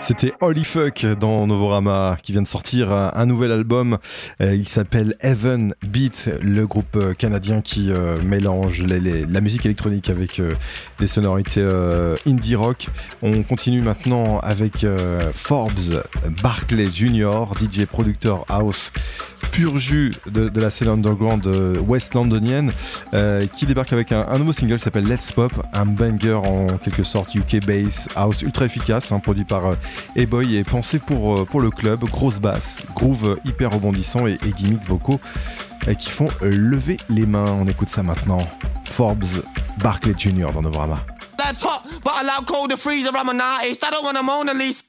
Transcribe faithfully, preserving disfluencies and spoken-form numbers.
C'était Holy Fuck dans Novorama qui vient de sortir un nouvel album. Il s'appelle Heaven Beat, le groupe canadien qui euh, mélange les, les, la musique électronique avec euh, des sonorités euh, indie rock. On continue maintenant avec euh, Forbes Barclay junior, D J producteur house pur jus de, de la scène underground euh, west londonienne, euh, qui débarque avec un, un nouveau single qui s'appelle Let's Pop, un banger en quelque sorte U K bass house ultra efficace, hein, produit par euh, A-Boy et pensé pour, euh, pour le club. Grosse basse, groove hyper rebondissant et, et gimmicks vocaux euh, qui font euh, lever les mains. On écoute ça maintenant. Forbes Barclay junior dans Novorama. That's hot, but I love cold to freeze. I'm an artist. I don't want a Mona Lisa.